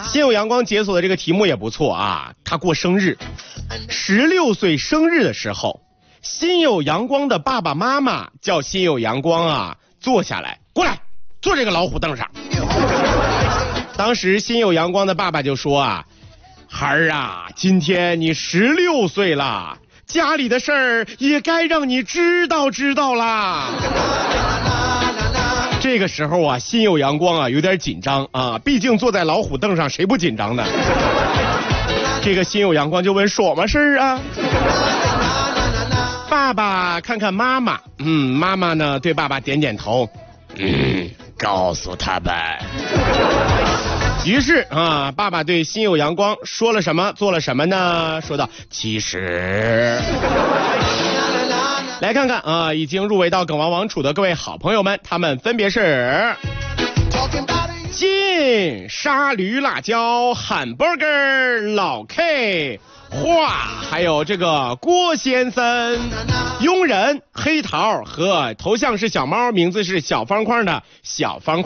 心有阳光解锁的这个题目也不错啊，他过生日，16岁生日的时候，心有阳光的爸爸妈妈叫心有阳光啊坐下来，过来坐这个老虎凳上。当时心有阳光的爸爸就说啊，孩儿啊，今天你16岁了，家里的事儿也该让你知道啦。这个时候啊，心有阳光啊有点紧张啊，毕竟坐在老虎凳上谁不紧张呢？这个心有阳光就问什么事儿啊？爸爸看看妈妈，妈妈呢对爸爸点点头，告诉他们。于是啊，爸爸对心有阳光说了什么，做了什么呢？说道：其实。来看看啊，已经入围到梗王王储的各位好朋友们，他们分别是金沙驴辣椒、hamburger、老 K、华，还有这个郭先生、佣人、黑桃和头像是小猫，名字是小方框的小方块。